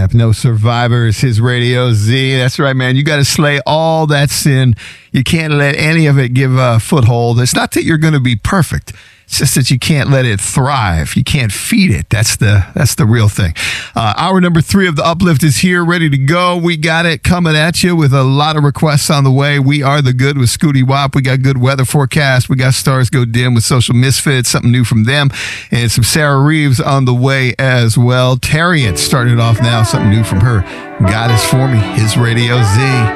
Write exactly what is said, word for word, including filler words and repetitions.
have no survivors. His Radio Z. That's right, man. You got to slay all that sin. You can't let any of it give a foothold. It's not that you're going to be perfect. It's just that you can't let it thrive. You can't feed it. That's the that's the real thing. Uh, hour number three of the Uplift is here, ready to go. We got it coming at you with a lot of requests on the way. We are the good with Scooty Wop. We got good weather forecast. We got Stars Go Dim with Social Misfits, something new from them, and some Sarah Reeves on the way as well. Tariant started off now, something new from her. God is for me, his Radio Z.